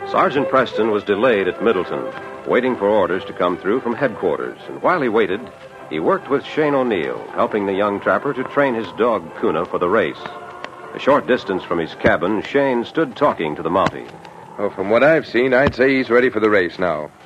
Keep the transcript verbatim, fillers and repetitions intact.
Sergeant Preston was delayed at Middleton, waiting for orders to come through from headquarters. And while he waited, he worked with Shane O'Neill, helping the young trapper to train his dog, Kuna, for the race. A short distance from his cabin, Shane stood talking to the Mountie. Oh, from what I've seen, I'd say he's ready for the race now.